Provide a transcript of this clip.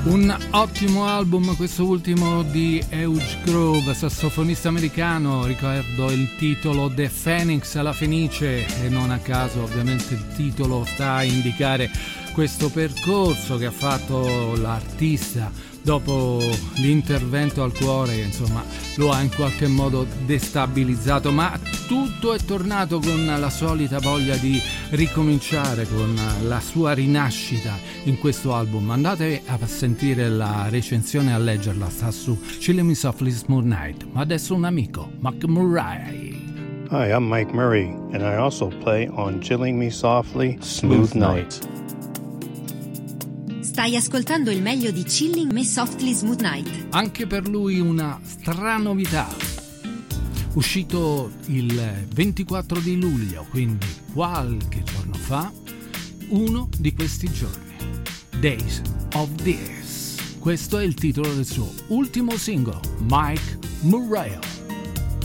Un ottimo album questo ultimo di Eugene Grove, sassofonista americano. Ricordo il titolo The Phoenix, la Fenice, e non a caso ovviamente il titolo sta a indicare questo percorso che ha fatto l'artista dopo l'intervento al cuore, insomma lo ha in qualche modo destabilizzato, ma tutto è tornato con la solita voglia di ricominciare, con la sua rinascita in questo album. Andate a sentire la recensione, a leggerla, sta su Chilling Me Softly Smooth Night. Ma adesso un amico, Mike Murray. Hi, I'm Mike Murray, and I also play on Chilling Me Softly Smooth Night. Stai ascoltando il meglio di Chilling Me Softly Smooth Night. Anche per lui una stranovità. Uscito il 24 di luglio, quindi qualche giorno fa, uno di questi giorni. Days of This. Questo è il titolo del suo ultimo singolo, Mike Murray.